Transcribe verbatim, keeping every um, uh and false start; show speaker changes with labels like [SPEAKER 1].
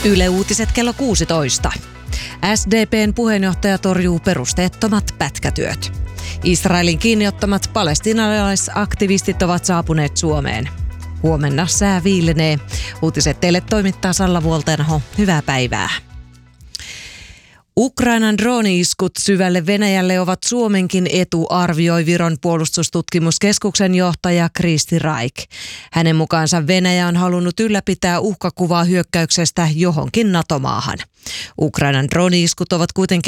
[SPEAKER 1] Yle Uutiset kello kuusitoista. S D P:n puheenjohtaja torjuu perusteettomat pätkätyöt. Israelin kiinniottamat palestiinalaisaktivistit ovat saapuneet Suomeen. Huomenna sää viilenee. Uutiset teille toimittaa Salla Vuoltenho. Hyvää päivää. Ukrainan drooni-iskut syvälle Venäjälle ovat Suomenkin etu, arvioi Viron puolustustutkimuskeskuksen johtaja Kristi Raik. Hänen mukaansa Venäjä on halunnut ylläpitää uhkakuvaa hyökkäyksestä johonkin NATO-maahan. Ukrainan drooni-iskut ovat kuitenkin